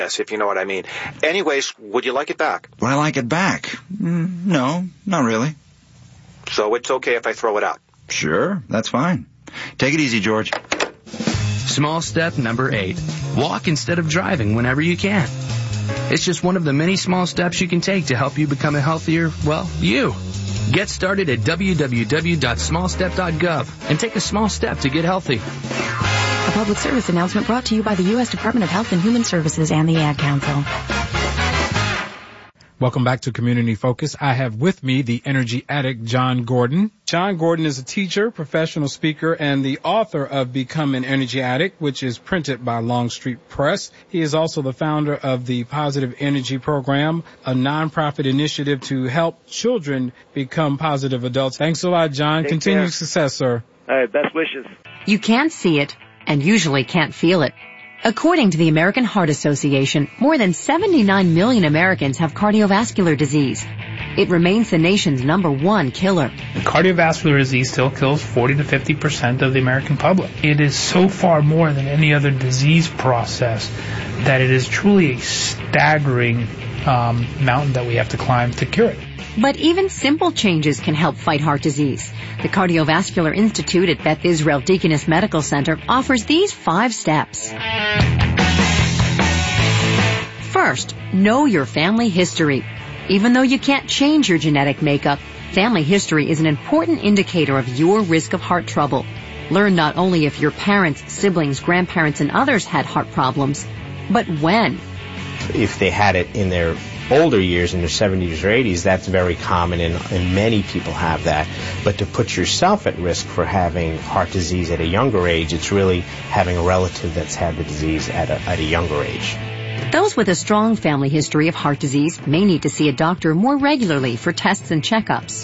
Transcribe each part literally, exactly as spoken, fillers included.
if you know what I mean. Anyways, would you like it back? Would I like it back? Mm, no, not really. So it's okay if I throw it out? Sure, that's fine. Take it easy, George. Small step number eight. Walk instead of driving whenever you can. It's just one of the many small steps you can take to help you become a healthier, well, you. Get started at w w w dot small step dot gov and take a small step to get healthy. A public service announcement brought to you by the U S Department of Health and Human Services and the Ad Council. Welcome back to Community Focus. I have with me the energy addict, John Gordon. John Gordon is a teacher, professional speaker, and the author of Become an Energy Addict, which is printed by Longstreet Press. He is also the founder of the Positive Energy Program, a nonprofit initiative to help children become positive adults. Thanks a lot, John. Take Continued care. Success, sir. All right, best wishes. You can't see it, and usually can't feel it. According to the American Heart Association, more than seventy-nine million Americans have cardiovascular disease. It remains the nation's number one killer. Cardiovascular disease still kills forty to fifty percent of the American public. It is so far more than any other disease process that it is truly a staggering um, mountain that we have to climb to cure it. But even simple changes can help fight heart disease. The Cardiovascular Institute at Beth Israel Deaconess Medical Center offers these five steps. First, know your family history. Even though you can't change your genetic makeup, family history is an important indicator of your risk of heart trouble. Learn not only if your parents, siblings, grandparents, and others had heart problems, but when. If they had it in their older years, in their seventies or eighties, that's very common, and, and many people have that. But to put yourself at risk for having heart disease at a younger age, it's really having a relative that's had the disease at a, at a younger age. Those with a strong family history of heart disease may need to see a doctor more regularly for tests and checkups.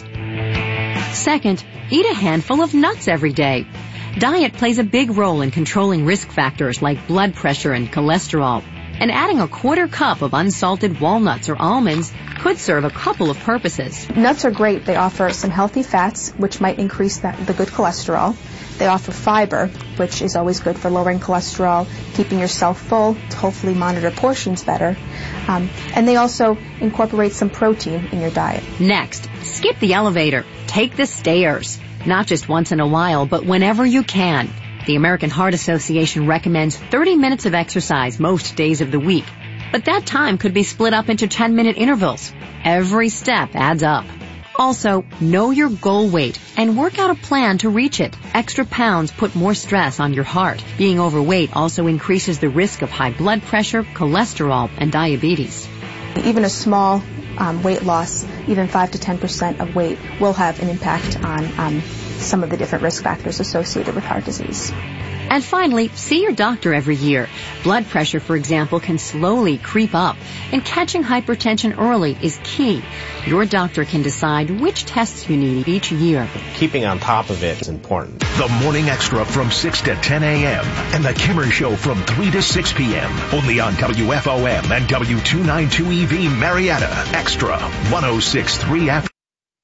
Second, eat a handful of nuts every day. Diet plays a big role in controlling risk factors like blood pressure and cholesterol. And adding a quarter cup of unsalted walnuts or almonds could serve a couple of purposes. Nuts are great. They offer some healthy fats, which might increase that, the good cholesterol. They offer fiber, which is always good for lowering cholesterol, keeping yourself full, to hopefully monitor portions better. Um, and they also incorporate some protein in your diet. Next, skip the elevator. Take the stairs. Not just once in a while, but whenever you can. The American Heart Association recommends thirty minutes of exercise most days of the week, but that time could be split up into ten-minute intervals. Every step adds up. Also, know your goal weight and work out a plan to reach it. Extra pounds put more stress on your heart. Being overweight also increases the risk of high blood pressure, cholesterol, and diabetes. Even a small um, weight loss, even five to ten percent of weight, will have an impact on um, some of the different risk factors associated with heart disease. And finally, see your doctor every year. Blood pressure, for example, can slowly creep up, and catching hypertension early is key. Your doctor can decide which tests you need each year. Keeping on top of it is important. The Morning Extra from six to ten a.m. and The Kimmer Show from three to six p.m. Only on W F O M and W two ninety-two E V Marietta. Extra one oh six point three F M.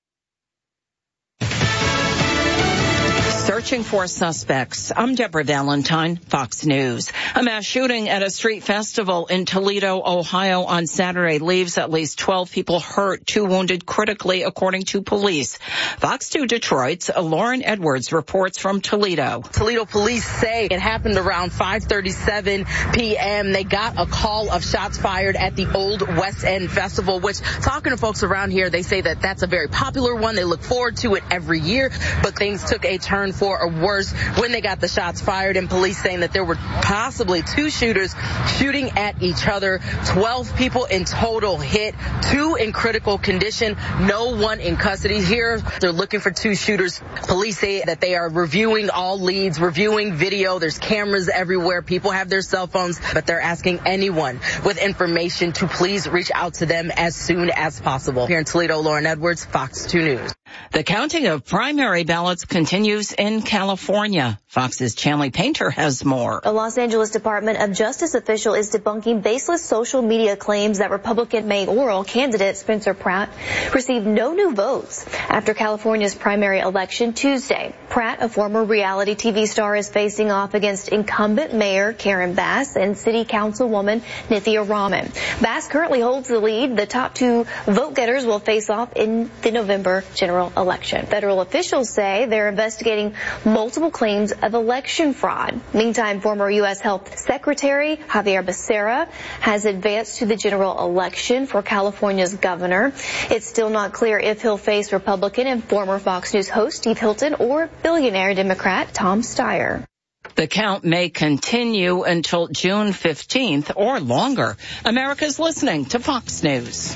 Searching for suspects. I'm Deborah Valentine, Fox News. A mass shooting at a street festival in Toledo, Ohio on Saturday leaves at least twelve people hurt, two wounded critically, according to police. Fox two Detroit's Lauren Edwards reports from Toledo. Toledo police say it happened around five thirty-seven p.m. They got a call of shots fired at the Old West End Festival, which, talking to folks around here, they say that that's a very popular one. They look forward to it every year, but things took a turn for a worse when they got the shots fired, and police saying that there were possibly two shooters shooting at each other. twelve people in total hit, two in critical condition, no one in custody. Here, they're looking for two shooters. Police say that they are reviewing all leads, reviewing video. There's cameras everywhere. People have their cell phones, but they're asking anyone with information to please reach out to them as soon as possible. Here in Toledo, Lauren Edwards, Fox two News. The counting of primary ballots continues in California. Fox's Chanley Painter has more. A Los Angeles Department of Justice official is debunking baseless social media claims that Republican mayoral candidate Spencer Pratt received no new votes after California's primary election Tuesday. Pratt, a former reality T V star, is facing off against incumbent Mayor Karen Bass and City Councilwoman Nithya Raman. Bass currently holds the lead. The top two vote-getters will face off in the November general election. Federal officials say they're investigating multiple claims of election fraud. Meantime, former U S Health Secretary Javier Becerra has advanced to the general election for California's governor. It's still not clear if he'll face Republican and former Fox News host Steve Hilton or billionaire Democrat Tom Steyer. The count may continue until June fifteenth or longer. America's listening to Fox News.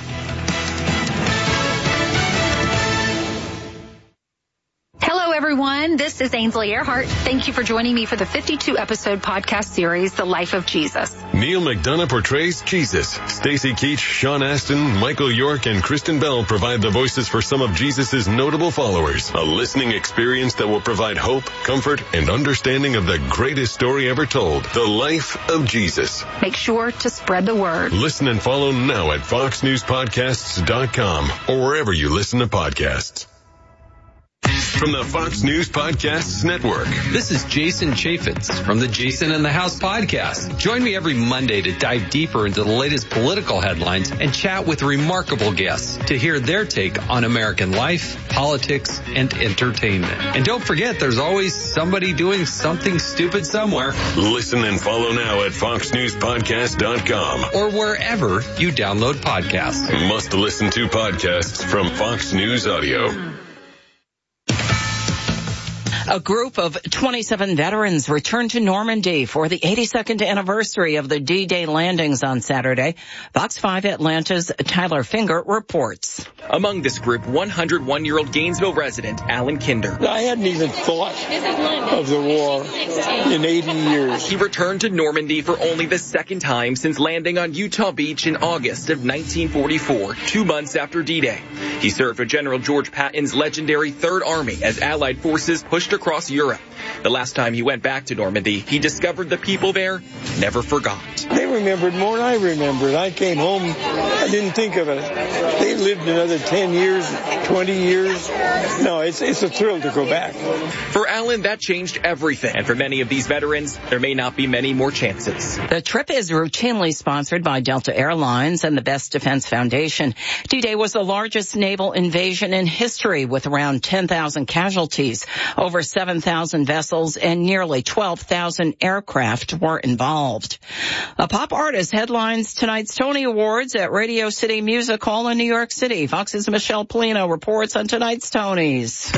Hello, everyone. This is Ainsley Earhart. Thank you for joining me for the fifty-two episode podcast series, The Life of Jesus. Neil McDonough portrays Jesus. Stacy Keach, Sean Astin, Michael York, and Kristen Bell provide the voices for some of Jesus' notable followers. A listening experience that will provide hope, comfort, and understanding of the greatest story ever told, The Life of Jesus. Make sure to spread the word. Listen and follow now at fox news podcasts dot com or wherever you listen to podcasts. From the Fox News Podcasts Network. This is Jason Chaffetz from the Jason in the House podcast. Join me every Monday to dive deeper into the latest political headlines and chat with remarkable guests to hear their take on American life, politics, and entertainment. And don't forget, there's always somebody doing something stupid somewhere. Listen and follow now at fox news podcast dot com or wherever you download podcasts. Must listen to podcasts from Fox News Audio. A group of twenty-seven veterans returned to Normandy for the eighty-second anniversary of the D-Day landings on Saturday. Fox five Atlanta's Tyler Finger reports. Among this group, one hundred one-year-old Gainesville resident Alan Kinder. I hadn't even thought of the war in eighty years. He returned to Normandy for only the second time since landing on Utah Beach in August of nineteen forty-four, two months after D-Day. He served with General George Patton's legendary Third Army as Allied forces pushed across Europe. The last time he went back to Normandy, he discovered the people there never forgot. They remembered more than I remembered. I came home, I didn't think of it. They lived another ten years, twenty years. No, it's it's a thrill to go back. For Alan, that changed everything. And for many of these veterans, there may not be many more chances. The trip is routinely sponsored by Delta Airlines and the Best Defense Foundation. D-Day was the largest naval invasion in history with around ten thousand casualties. Over seven thousand vessels and nearly twelve thousand aircraft were involved. A pop artist headlines tonight's Tony Awards at Radio City Music Hall in New York City. Fox's Michelle Polino reports on tonight's Tonys.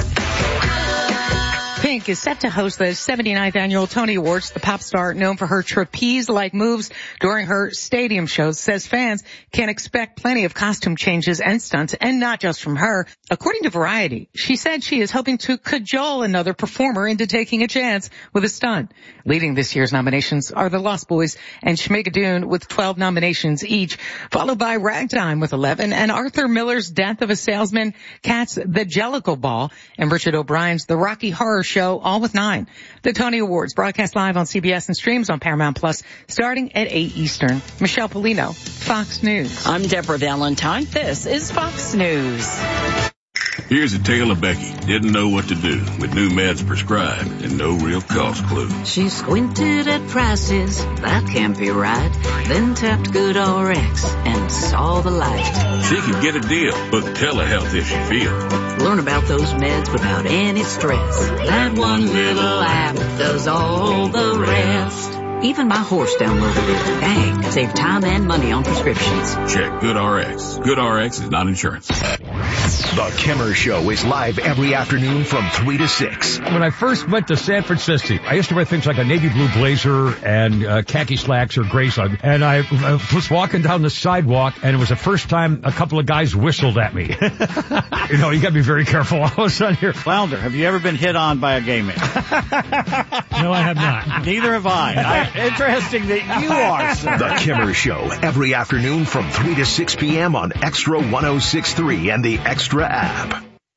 Pink is set to host the seventy-ninth annual Tony Awards. The pop star, known for her trapeze-like moves during her stadium shows, says fans can expect plenty of costume changes and stunts, and not just from her. According to Variety, she said she is hoping to cajole another performer into taking a chance with a stunt. Leading this year's nominations are the Lost Boys and Schmigadoon with twelve nominations each, followed by Ragtime with eleven, and Arthur Miller's Death of a Salesman, Cats' The Jellicle Ball, and Richard O'Brien's The Rocky Horror Show, all with nine. The Tony Awards broadcast live on C B S and streams on Paramount Plus starting at eight Eastern. Michelle Polino, Fox News. I'm Deborah Valentine. This is Fox News. Here's a tale of Becky. Didn't know what to do with new meds prescribed and no real cost clue. She squinted at prices, that can't be right. Then tapped GoodRx and saw the light. She could get a deal, but telehealth if she feels. Learn about those meds without any stress. That one little app does all the rest. Even my horse downloaded it. Dang, save time and money on prescriptions. Check GoodRx. GoodRx is not insurance. The Kimmer Show is live every afternoon from three to six. When I first went to San Francisco, I used to wear things like a navy blue blazer and uh, khaki slacks or gray slacks. And I uh, was walking down the sidewalk, and it was the first time a couple of guys whistled at me. You know, you got to be very careful. All of a sudden here. Flounder, have you ever been hit on by a gay man? No, I have not. Neither have I. I Interesting that you are, sir. The Kimmer Show, every afternoon from three to six p.m. on Extra one oh six point three and the Extra app.